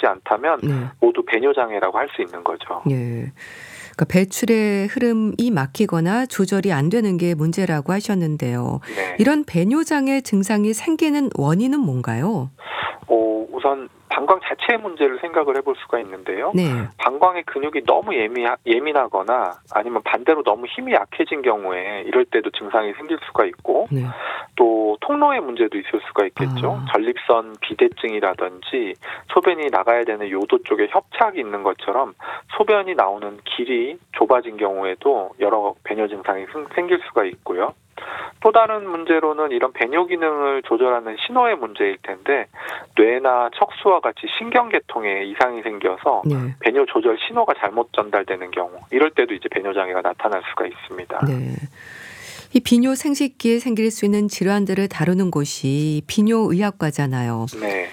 정상적이지 않다면 네. 모두 배뇨장애라고 할 수 있는 거죠. 예. 그러니까 배출의 흐름이 막히거나 조절이 안 되는 게 문제라고 하셨는데요. 네. 이런 배뇨장애 증상이 생기는 원인은 뭔가요? 우선 방광 자체의 문제를 생각을 해볼 수가 있는데요. 네. 방광의 근육이 너무 예민하거나 아니면 반대로 너무 힘이 약해진 경우에 이럴 때도 증상이 생길 수가 있고 네. 또 통로의 문제도 있을 수가 있겠죠. 아. 전립선 비대증이라든지 소변이 나가야 되는 요도 쪽에 협착이 있는 것처럼 소변이 나오는 길이 좁아진 경우에도 여러 배뇨 증상이 생길 수가 있고요. 또 다른 문제로는 이런 배뇨 기능을 조절하는 신호의 문제일 텐데 뇌나 척수와 같이 신경계통에 이상이 생겨서 네. 배뇨 조절 신호가 잘못 전달되는 경우 이럴 때도 이제 배뇨 장애가 나타날 수가 있습니다. 네. 이 비뇨 생식기에 생길 수 있는 질환들을 다루는 곳이 비뇨의학과잖아요. 네.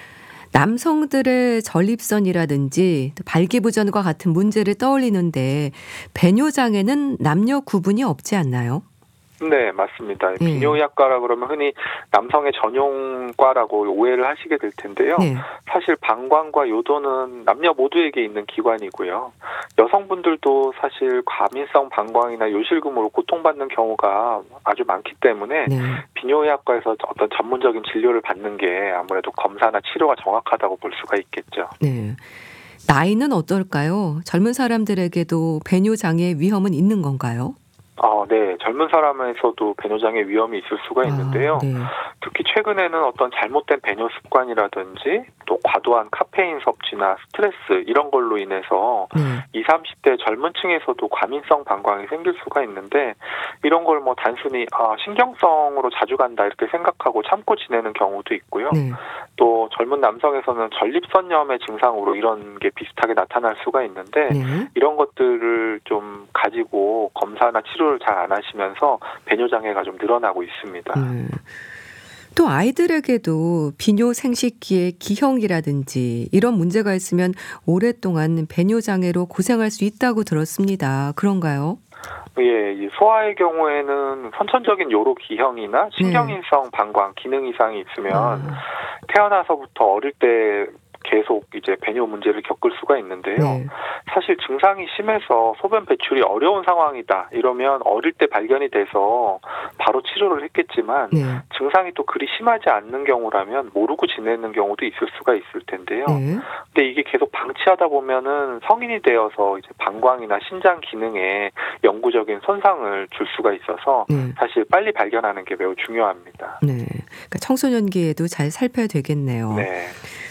남성들의 전립선이라든지 또 발기부전과 같은 문제를 떠올리는데 배뇨장애는 남녀 구분이 없지 않나요? 네, 맞습니다. 예. 비뇨의학과라 그러면 흔히 남성의 전용과라고 오해를 하시게 될 텐데요. 네. 사실 방광과 요도는 남녀 모두에게 있는 기관이고요. 여성분들도 사실 과민성 방광이나 요실금으로 고통받는 경우가 아주 많기 때문에 네. 비뇨의학과에서 어떤 전문적인 진료를 받는 게 아무래도 검사나 치료가 정확하다고 볼 수가 있겠죠. 네. 나이는 어떨까요? 젊은 사람들에게도 배뇨장애 위험은 있는 건가요? 네. 젊은 사람에서도 배뇨장애 위험이 있을 수가 있는데요. 네. 특히 최근에는 어떤 잘못된 배뇨 습관이라든지 또 과도한 카페인 섭취나 스트레스 이런 걸로 인해서 네. 20, 30대 젊은 층에서도 과민성 방광이 생길 수가 있는데 이런 걸 뭐 단순히 신경성으로 자주 간다 이렇게 생각하고 참고 지내는 경우도 있고요. 네. 또 젊은 남성에서는 전립선염의 증상으로 이런 게 비슷하게 나타날 수가 있는데 네. 이런 것들을 좀 가지고 검사나 치료를 잘 안 하시면서 배뇨 장애가 좀 늘어나고 있습니다. 또 아이들에게도 비뇨 생식기의 기형이라든지 이런 문제가 있으면 오랫동안 배뇨 장애로 고생할 수 있다고 들었습니다. 그런가요? 예, 이 소아의 경우에는 선천적인 요로 기형이나 신경인성 방광 기능 이상이 있으면 태어나서부터 어릴 때 계속 이제 배뇨 문제를 겪을 수가 있는데요. 네. 사실 증상이 심해서 소변 배출이 어려운 상황이다 이러면 어릴 때 발견이 돼서 바로 치료를 했겠지만 네. 증상이 또 그리 심하지 않는 경우라면 모르고 지내는 경우도 있을 수가 있을 텐데요. 네. 근데 이게 계속 방치하다 보면은 성인이 되어서 이제 방광이나 신장 기능에 영구적인 손상을 줄 수가 있어서 네. 사실 빨리 발견하는 게 매우 중요합니다. 네. 그러니까 청소년기에도 잘 살펴야 되겠네요. 네.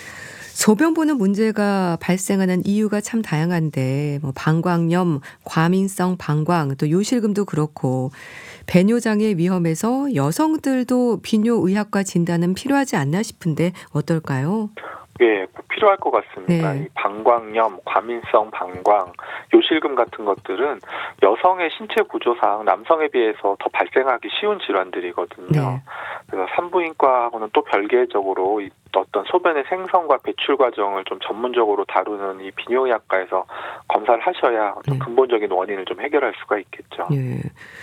소변 보는 문제가 발생하는 이유가 참 다양한데 뭐 방광염, 과민성 방광, 또 요실금도 그렇고 배뇨장애 위험에서 여성들도 비뇨의학과 진단은 필요하지 않나 싶은데 어떨까요? 예, 꼭 필요할 것 같습니다. 네. 이 방광염, 과민성 방광, 요실금 같은 것들은 여성의 신체 구조상 남성에 비해서 더 발생하기 쉬운 질환들이거든요. 네. 그래서 산부인과하고는 또 별개적으로 이 어떤 소변의 생성과 배출 과정을 좀 전문적으로 다루는 이 비뇨의학과에서 검사를 하셔야 어떤 네. 근본적인 원인을 좀 해결할 수가 있겠죠. 예.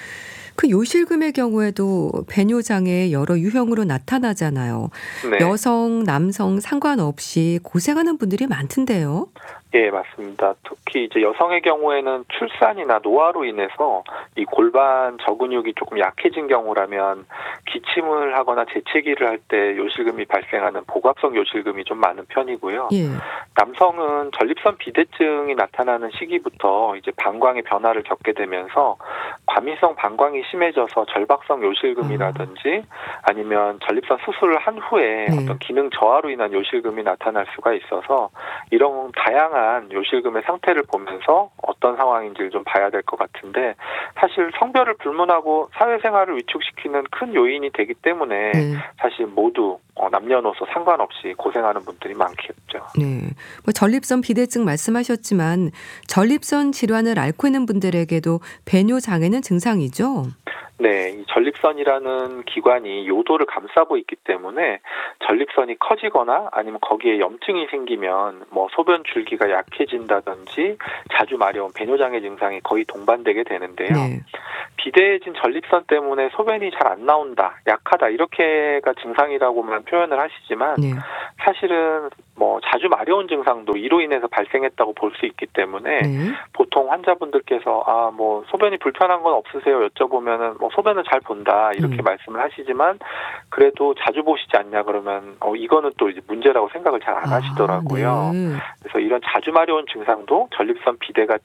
그 요실금의 경우에도 배뇨장애 여러 유형으로 나타나잖아요. 네. 여성, 남성 상관없이 고생하는 분들이 많던데요. 예, 맞습니다. 특히 이제 여성의 경우에는 출산이나 노화로 인해서 이 골반 저근육이 조금 약해진 경우라면 기침을 하거나 재채기를 할 때 요실금이 발생하는 복압성 요실금이 좀 많은 편이고요. 예. 남성은 전립선 비대증이 나타나는 시기부터 이제 방광의 변화를 겪게 되면서 과민성 방광이 심해져서 절박성 요실금이라든지 아니면 전립선 수술을 한 후에 네. 어떤 기능 저하로 인한 요실금이 나타날 수가 있어서 이런 다양한 요실금의 상태를 보면서 어떤 상황인지를 좀 봐야 될 것 같은데 사실 성별을 불문하고 사회생활을 위축시키는 큰 요인이 되기 때문에 네. 사실 모두 남녀노소 상관없이 고생하는 분들이 많겠죠. 네. 뭐 전립선 비대증 말씀하셨지만 전립선 질환을 앓고 있는 분들에게도 배뇨장애는 증상이죠? 네, 이 전립선이라는 기관이 요도를 감싸고 있기 때문에 전립선이 커지거나 아니면 거기에 염증이 생기면 뭐 소변 줄기가 약해진다든지 자주 마려운 배뇨장애 증상이 거의 동반되게 되는데요. 네. 비대해진 전립선 때문에 소변이 잘 안 나온다, 약하다 이렇게가 증상이라고만 표현을 하시지만 네. 사실은 뭐 자주 마려운 증상도 이로 인해서 발생했다고 볼 수 있기 때문에 네. 보통 환자분들께서 뭐 소변이 불편한 건 없으세요? 여쭤보면은 뭐 소변은 잘 본다 이렇게 말씀을 하시지만 그래도 자주 보시지 않냐 그러면 이거는 또 이제 문제라고 생각을 잘 안 하시더라고요. 네. 그래서 이런 자주 마려운 증상도 전립선 비대가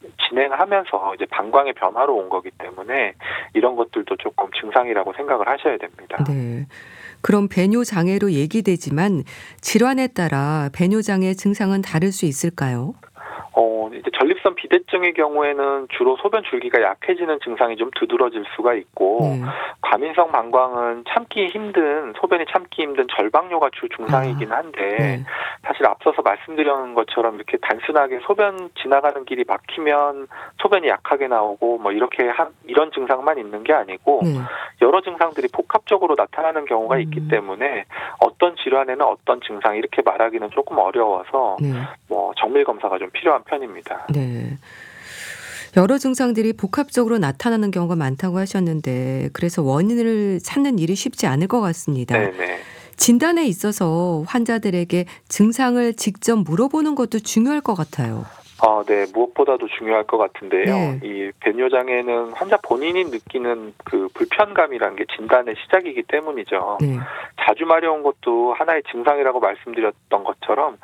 진행하면서 이제 방광의 변화로 온 거기 때문에 이런 것들도 조금 증상이라고 생각을 하셔야 됩니다. 네. 그럼 배뇨 장애로 얘기되지만 질환에 따라 배뇨 장애 증상은 다를 수 있을까요? 이제 전립선 비대증의 경우에는 주로 소변 줄기가 약해지는 증상이 좀 두드러질 수가 있고, 네. 과민성 방광은 소변이 참기 힘든 절방뇨가 주 증상이긴 한데, 네. 사실 앞서서 말씀드린 것처럼 이렇게 단순하게 소변 지나가는 길이 막히면 소변이 약하게 나오고, 뭐 이런 증상만 있는 게 아니고, 네. 여러 증상들이 복합적으로 나타나는 경우가 있기 때문에 어떤 질환에는 어떤 증상 이렇게 말하기는 조금 어려워서 네. 뭐 정밀 검사가 좀 필요한 편입니다. 네. 여러 증상들이 복합적으로 나타나는 경우가 많다고 하셨는데 그래서 원인을 찾는 일이 쉽지 않을 것 같습니다. 네네. 진단에 있어서 환자들에게 증상을 직접 물어보는 것도 중요할 것 같아요. 네. 무엇보다도 중요할 것 같은데요. 네. 이 배뇨 장애는 환자 본인이 느끼는 그 불편감이라는 게 진단의 시작이기 때문이죠. 네. 자주 마려운 것도 하나의 증상이라고 말씀드렸던 것처럼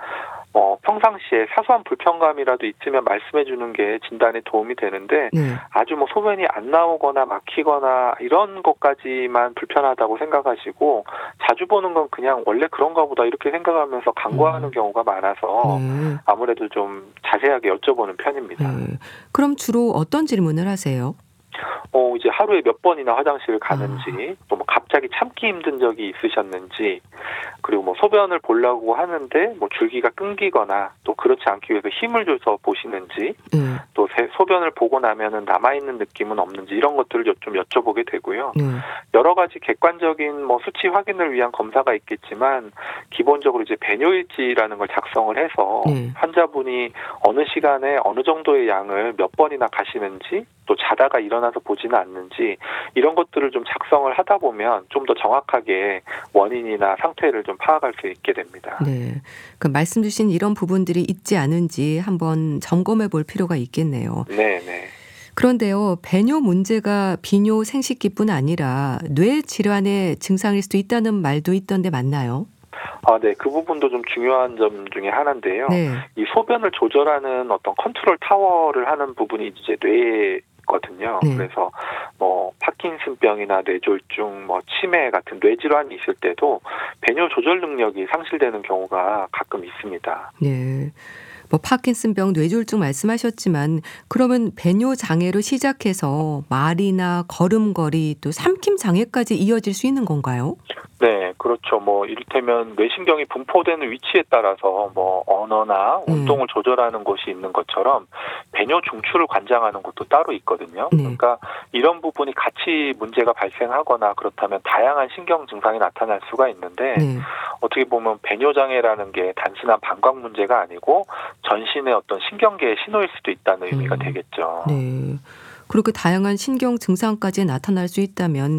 평상시에 사소한 불편감이라도 있으면 말씀해 주는 게 진단에 도움이 되는데 네. 아주 뭐 소변이 안 나오거나 막히거나 이런 것까지만 불편하다고 생각하시고 자주 보는 건 그냥 원래 그런가 보다 이렇게 생각하면서 간과하는 경우가 많아서 네. 아무래도 좀 자세하게 여쭤보는 편입니다. 네. 그럼 주로 어떤 질문을 하세요? 이제 하루에 몇 번이나 화장실을 가는지, 또 뭐 갑자기 참기 힘든 적이 있으셨는지, 그리고 뭐 소변을 보려고 하는데 뭐 줄기가 끊기거나 또 그렇지 않기 위해서 힘을 줘서 보시는지, 네. 또 소변을 보고 나면은 남아있는 느낌은 없는지 이런 것들을 좀 여쭤보게 되고요. 네. 여러 가지 객관적인 뭐 수치 확인을 위한 검사가 있겠지만 기본적으로 이제 배뇨일지라는 걸 작성을 해서 네. 환자분이 어느 시간에 어느 정도의 양을 몇 번이나 가시는지 또 자다가 일어나서 보지는 않는지 이런 것들을 좀 작성을 하다 보면 좀 더 정확하게 원인이나 상태를 좀 파악할 수 있게 됩니다. 네. 그 말씀 주신 이런 부분들이 있지 않은지 한번 점검해 볼 필요가 있겠네요. 네네. 그런데요, 배뇨 문제가 비뇨 생식기뿐 아니라 뇌 질환의 증상일 수도 있다는 말도 있던데 맞나요? 네. 그 부분도 좀 중요한 점 중에 하나인데요. 네. 이 소변을 조절하는 어떤 컨트롤 타워를 하는 부분이 이제 뇌거든요. 네. 그래서 뭐 파킨슨병이나 뇌졸중, 뭐 치매 같은 뇌질환이 있을 때도 배뇨 조절 능력이 상실되는 경우가 가끔 있습니다. 네. 뭐 파킨슨병, 뇌졸중 말씀하셨지만 그러면 배뇨 장애로 시작해서 말이나 걸음걸이 또 삼킴 장애까지 이어질 수 있는 건가요? 네, 그렇죠. 뭐 이를테면 뇌신경이 분포되는 위치에 따라서 뭐 언어나 운동을 조절하는 곳이 있는 것처럼 배뇨 중추를 관장하는 곳도 따로 있거든요. 네. 그러니까 이런 부분이 같이 문제가 발생하거나 그렇다면 다양한 신경 증상이 나타날 수가 있는데 네. 어떻게 보면 배뇨 장애라는 게 단순한 방광 문제가 아니고 전신의 어떤 신경계의 신호일 수도 있다는 의미가 되겠죠. 네. 그렇게 다양한 신경 증상까지 나타날 수 있다면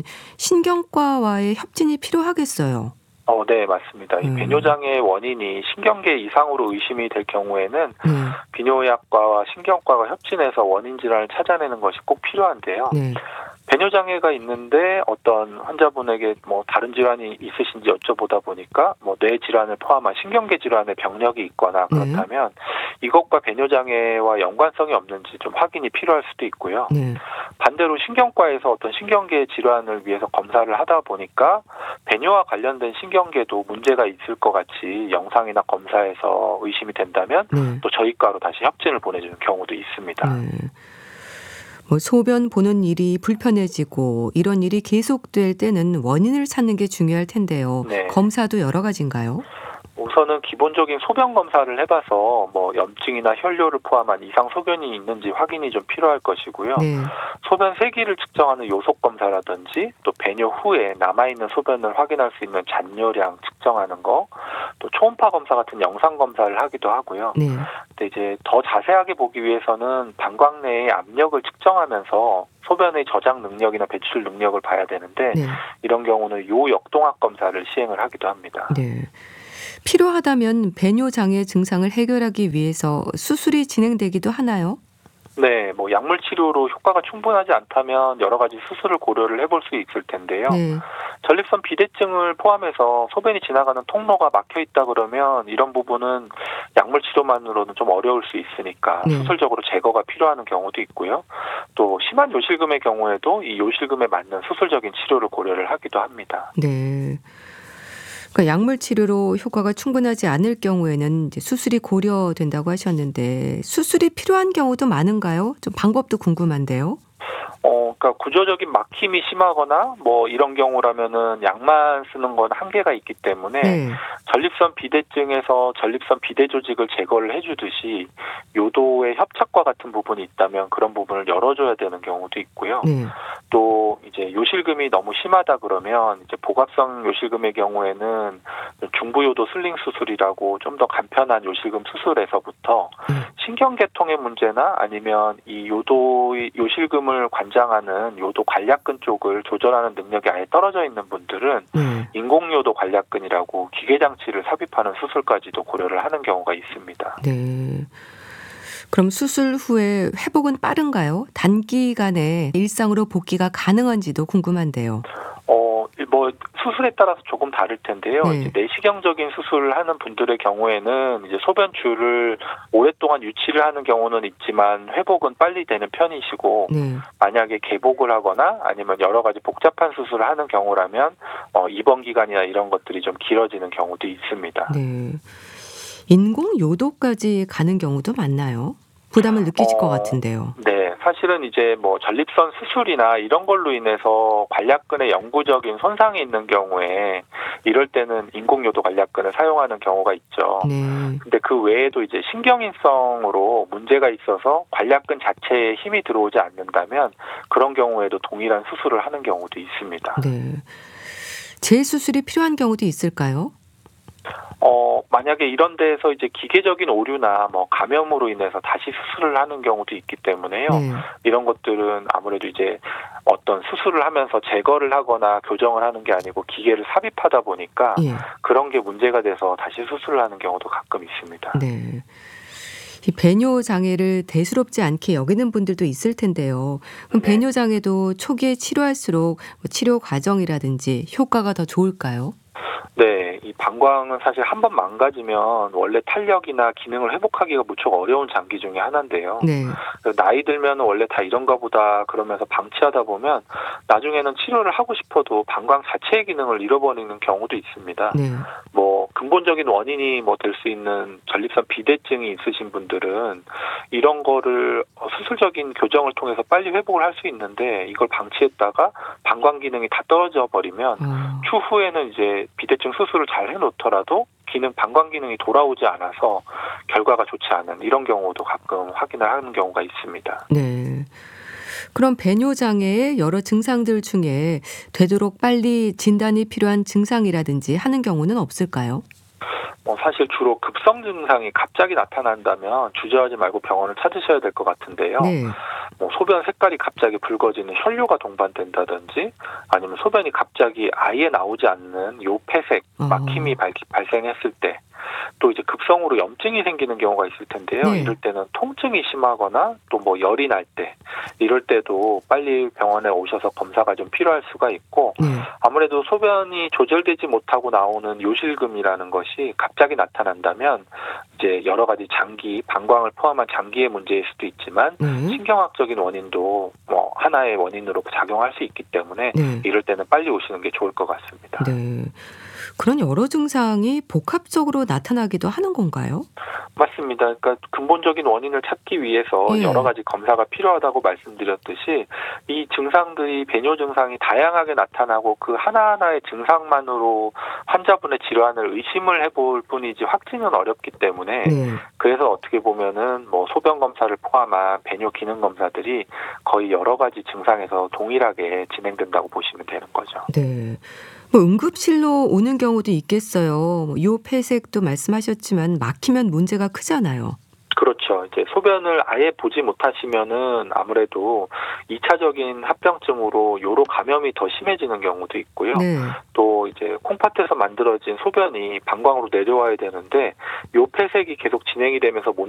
신경과와의 협진이 필요하겠어요. 네, 맞습니다. 이 배뇨장애의 원인이 신경계 이상으로 의심이 될 경우에는 네. 비뇨의학과와 신경과가 협진해서 원인 질환을 찾아내는 것이 꼭 필요한데요. 네. 배뇨장애가 있는데 어떤 환자분에게 뭐 다른 질환이 있으신지 여쭤보다 보니까 뭐 뇌 질환을 포함한 신경계 질환의 병력이 있거나 그렇다면 이것과 배뇨장애와 연관성이 없는지 좀 확인이 필요할 수도 있고요. 네. 반대로 신경과에서 어떤 신경계 질환을 위해서 검사를 하다 보니까 배뇨와 관련된 신경계도 문제가 있을 것 같이 영상이나 검사에서 의심이 된다면 네. 또 저희과로 다시 협진을 보내주는 경우도 있습니다. 네. 뭐 소변 보는 일이 불편해지고 이런 일이 계속될 때는 원인을 찾는 게 중요할 텐데요. 네. 검사도 여러 가지인가요? 우선은 기본적인 소변 검사를 해봐서 뭐 염증이나 혈뇨를 포함한 이상 소견이 있는지 확인이 좀 필요할 것이고요. 네. 소변 세기를 측정하는 요속 검사라든지 또 배뇨 후에 남아있는 소변을 확인할 수 있는 잔뇨량 측정하는 거, 또 초음파 검사 같은 영상 검사를 하기도 하고요. 네. 근데 이제 더 자세하게 보기 위해서는 방광 내의 압력을 측정하면서 소변의 저장 능력이나 배출 능력을 봐야 되는데 네. 이런 경우는 요역동학 검사를 시행을 하기도 합니다. 네. 필요하다면 배뇨 장애 증상을 해결하기 위해서 수술이 진행되기도 하나요? 네, 뭐 약물 치료로 효과가 충분하지 않다면 여러 가지 수술을 고려를 해볼 수 있을 텐데요. 네. 전립선 비대증을 포함해서 소변이 지나가는 통로가 막혀 있다 그러면 이런 부분은 약물 치료만으로는 좀 어려울 수 있으니까 네. 수술적으로 제거가 필요한 경우도 있고요. 또 심한 요실금의 경우에도 이 요실금에 맞는 수술적인 치료를 고려를 하기도 합니다. 네. 그러니까 약물 치료로 효과가 충분하지 않을 경우에는 이제 수술이 고려된다고 하셨는데 수술이 필요한 경우도 많은가요? 좀 방법도 궁금한데요. 그러니까 구조적인 막힘이 심하거나 뭐 이런 경우라면은 약만 쓰는 건 한계가 있기 때문에 네. 전립선 비대증에서 전립선 비대 조직을 제거를 해주듯이 요도의 협착과 같은 부분이 있다면 그런 부분을 열어줘야 되는 경우도 있고요. 네. 또 이제 요실금이 너무 심하다 그러면 이제 복합성 요실금의 경우에는 중부요도 슬링 수술이라고 좀 더 간편한 요실금 수술에서부터 네. 신경계통의 문제나 아니면 이 요실금을 관장하는 요도 관략근 쪽을 조절하는 능력이 아예 떨어져 있는 분들은 네. 인공요도 관략근이라고 기계 장치를 삽입하는 수술까지도 고려를 하는 경우가 있습니다. 네. 그럼 수술 후에 회복은 빠른가요? 단기간에 일상으로 복귀가 가능한지도 궁금한데요. 뭐 수술에 따라서 조금 다를 텐데요. 네. 이제 내시경적인 수술을 하는 분들의 경우에는 이제 소변줄을 오랫동안 유치를 하는 경우는 있지만 회복은 빨리 되는 편이시고 네. 만약에 개복을 하거나 아니면 여러 가지 복잡한 수술을 하는 경우라면 입원 기간이나 이런 것들이 좀 길어지는 경우도 있습니다. 네. 인공 요도까지 가는 경우도 많나요? 부담을 느끼실 것 같은데요. 네, 사실은 이제 뭐 전립선 수술이나 이런 걸로 인해서 관략근에 영구적인 손상이 있는 경우에 이럴 때는 인공요도 관략근을 사용하는 경우가 있죠. 네. 근데 그 외에도 이제 신경인성으로 문제가 있어서 관략근 자체에 힘이 들어오지 않는다면 그런 경우에도 동일한 수술을 하는 경우도 있습니다. 네. 재수술이 필요한 경우도 있을까요? 만약에 이런 데에서 이제 기계적인 오류나 뭐 감염으로 인해서 다시 수술을 하는 경우도 있기 때문에요. 네. 이런 것들은 아무래도 이제 어떤 수술을 하면서 제거를 하거나 교정을 하는 게 아니고 기계를 삽입하다 보니까 예. 그런 게 문제가 돼서 다시 수술을 하는 경우도 가끔 있습니다. 네. 이 배뇨 장애를 대수롭지 않게 여기는 분들도 있을 텐데요. 그럼 네. 배뇨 장애도 초기에 치료할수록 뭐 치료 과정이라든지 효과가 더 좋을까요? 네, 이 방광은 사실 한 번 망가지면 원래 탄력이나 기능을 회복하기가 무척 어려운 장기 중에 하나인데요. 네. 나이 들면 원래 다 이런가 보다 그러면서 방치하다 보면 나중에는 치료를 하고 싶어도 방광 자체의 기능을 잃어버리는 경우도 있습니다. 네. 뭐 근본적인 원인이 뭐 될 수 있는 전립선 비대증이 있으신 분들은 이런 거를 수술적인 교정을 통해서 빨리 회복을 할 수 있는데 이걸 방치했다가 방광 기능이 다 떨어져 버리면 추후에는 이제 비대증 수술을 잘 해놓더라도 방광 기능이 돌아오지 않아서 결과가 좋지 않은 이런 경우도 가끔 확인을 하는 경우가 있습니다. 네. 그럼 배뇨 장애의 여러 증상들 중에 되도록 빨리 진단이 필요한 증상이라든지 하는 경우는 없을까요? 사실 주로 급성 증상이 갑자기 나타난다면 주저하지 말고 병원을 찾으셔야 될 것 같은데요. 네. 소변 색깔이 갑자기 붉어지는 혈뇨가 동반된다든지 아니면 소변이 갑자기 아예 나오지 않는 요폐색, 막힘이 발생했을 때 또 이제 급성으로 염증이 생기는 경우가 있을 텐데요. 네. 이럴 때는 통증이 심하거나 또 뭐 열이 날 때 이럴 때도 빨리 병원에 오셔서 검사가 좀 필요할 수가 있고 네. 아무래도 소변이 조절되지 못하고 나오는 요실금이라는 것이 갑자기 나타난다면 이제 여러 가지 장기, 방광을 포함한 장기의 문제일 수도 있지만 네. 신경학적인 원인도 뭐 하나의 원인으로 작용할 수 있기 때문에 네. 이럴 때는 빨리 오시는 게 좋을 것 같습니다. 네. 그런 여러 증상이 복합적으로 나타나기도 하는 건가요? 맞습니다. 그러니까 근본적인 원인을 찾기 위해서 예. 여러 가지 검사가 필요하다고 말씀드렸듯이 이 증상들이 배뇨 증상이 다양하게 나타나고 그 하나하나의 증상만으로 환자분의 질환을 의심을 해볼 뿐이지 확진은 어렵기 때문에 네. 그래서 어떻게 보면은 뭐 소변 검사를 포함한 배뇨 기능 검사들이 거의 여러 가지 증상에서 동일하게 진행된다고 보시면 되는 거죠. 네. 뭐 응급실로 오는 경우도 있겠어요. 요 폐색도 말씀하셨지만 막히면 문제가 크잖아요. 그렇죠. 이제 소변을 아예 보지 못하시면은 아무래도 2차적인 합병증으로 요로 감염이 더 심해지는 경우도 있고요. 네. 또 이제 콩팥에서 만들어진 소변이 방광으로 내려와야 되는데 요 폐색이 계속 진행이 되면서 못